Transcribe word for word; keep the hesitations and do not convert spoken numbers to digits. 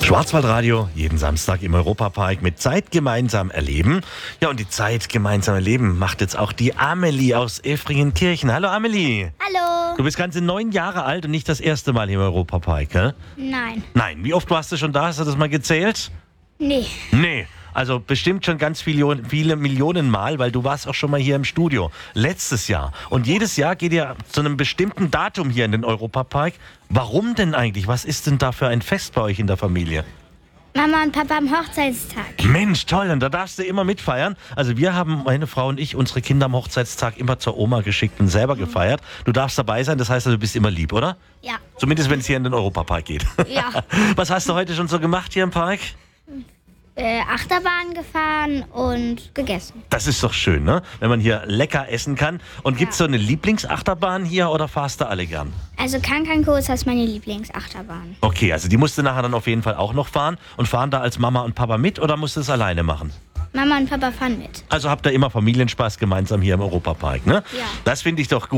Schwarzwaldradio, jeden Samstag im Europapark mit Zeit gemeinsam erleben. Ja, und die Zeit gemeinsam erleben macht jetzt auch die Amelie aus Efringenkirchen. Hallo Amelie. Hallo. Du bist ganze neun Jahre alt und nicht das erste Mal hier im Europapark, gell? Nein. Nein. Wie oft warst du schon da? Hast du das mal gezählt? Nee. Nee. Also bestimmt schon ganz viele, viele Millionen Mal, weil du warst auch schon mal hier im Studio. Letztes Jahr. Und jedes Jahr geht ihr zu einem bestimmten Datum hier in den Europapark. Warum denn eigentlich? Was ist denn da für ein Fest bei euch in der Familie? Mama und Papa am Hochzeitstag. Mensch, toll, und da darfst du immer mitfeiern. Also wir haben, meine Frau und ich, unsere Kinder am Hochzeitstag immer zur Oma geschickt und selber gefeiert. Du darfst dabei sein, das heißt, also, du bist immer lieb, oder? Ja. Zumindest, wenn es hier in den Europapark geht. Ja. Was hast du heute schon so gemacht hier im Park? Äh, Achterbahn gefahren und gegessen. Das ist doch schön, ne? Wenn man hier lecker essen kann. Und gibt's so eine Lieblingsachterbahn hier oder fahrst du alle gern? Also Kankanko ist das meine Lieblingsachterbahn. Okay, also die musst du nachher dann auf jeden Fall auch noch fahren. Und fahren da als Mama und Papa mit oder musst du es alleine machen? Mama und Papa fahren mit. Also habt ihr immer Familienspaß gemeinsam hier im Europapark, ne? Ja. Das finde ich doch gut.